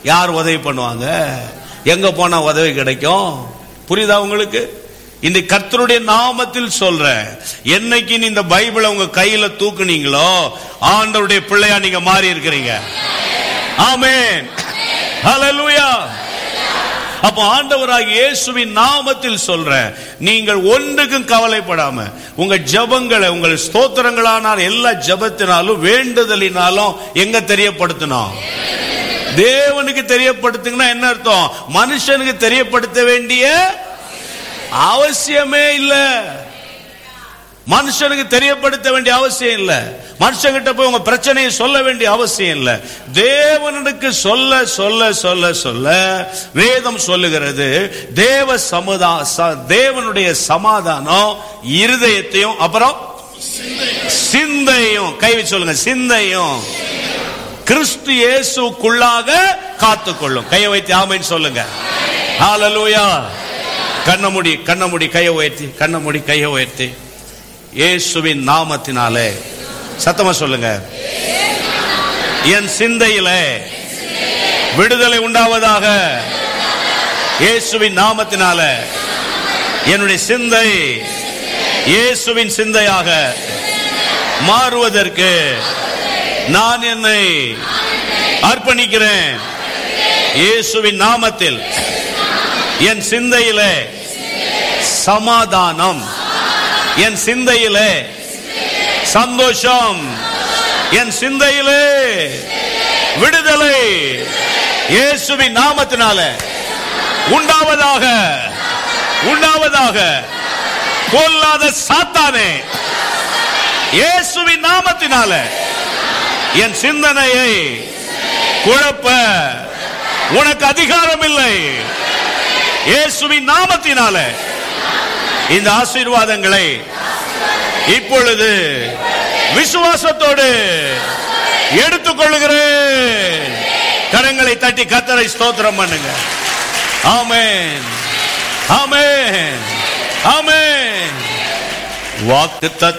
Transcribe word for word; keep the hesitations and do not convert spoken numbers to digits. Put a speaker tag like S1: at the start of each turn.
S1: யார் உதவி பண்ணுவாங்க? எங்க போனா உதவி கிடைக்கும்? புரியுதா உங்களுக்கு? இந்த கர்த்தருடைய நாமத்தில் சொல்ற, என்னைக்கு இந்த பைபிளை உங்க கையில தூக்குனீங்களோ ஆண்டவருடைய பிள்ளையா நீங்க மாறி இருக்கிறீங்க. ஆமென், ஹல்லேலூயா. அப்ப ஆண்டவராகிய இயேசுவின் நாமத்தில் சொல்ற, நீங்கள் ஒன்றுக்கும் கவலைப்படாம உங்க ஜெபங்களை, உங்கள் ஸ்தோத்திரங்களான எல்லா ஜெபத்தினாலும் வேண்டுதலினாலும் எங்க தெரியப்படுத்தணும்? தேவனுக்கு தெரியப்படுத்துங்கன்னா என்ன அர்த்தம்? மனுஷனுக்கு தெரியப்படுத்த வேண்டிய அவசியமே இல்ல. மனுஷனுக்கு தெரியப்படுத்த வேண்டிய அவசியம் இல்ல. மனுஷங்கிட்ட போய் உங்க பிரச்சனையை சொல்ல வேண்டிய அவசியம் இல்ல. தேவனுக்கு சொல்ல சொல்ல சொல்ல சொல்ல வேதம் சொல்லுகிறது, தேவ சமுதா தேவனுடைய சமாதானம் இருதயத்தையும் அப்புறம் சிந்தையும், கை வச்சு சொல்லுங்க, சிந்தையும் கிறிஸ்து இயேசுக்குள்ளாக காத்துக்கொள்ளும். கையை வைத்து ஆமென் சொல்லுங்க. ஹல்லேலூயா. கண்ண மூடி, கண்ண மூடி, கையை உயர்த்தி, கண்ண மூடி, கையை உயர்த்தி, இயேசுவின் நாமத்தினாலே சத்தமா சொல்லுங்க, என் சிந்தையிலே விடுதலை உண்டாவதாக. இயேசுவின் நாமத்தினாலே என்னுடைய சிந்தை இயேசுவின் சிந்தையாக மாறுவதற்கு நான் என்னை அர்ப்பணிக்கிறேன். இயேசுவின் நாமத்தில் என் சிந்தையிலே சமாதானம், என் சிந்தையிலே சந்தோஷம், என் சிந்தையிலே விடுதலை இயேசுவின் நாமத்தினால உண்டாவதாக, உண்டாவதாக. கொல்லாத சாத்தானே, இயேசுவின் நாமத்தினால என் சிந்தனையை குழப்ப உனக்கு அதிகாரம் இல்லை. இயேசுவின் நாமத்தினால இந்த ஆசீர்வாதங்களை இப்பொழுது விசுவாசத்தோடு எடுத்துக்கொள்கிறேன். கரங்களை தட்டி கர்த்தரை ஸ்தோத்திரம் பண்ணுங்க. ஆமென், ஆமென், ஆமென். வாக்கு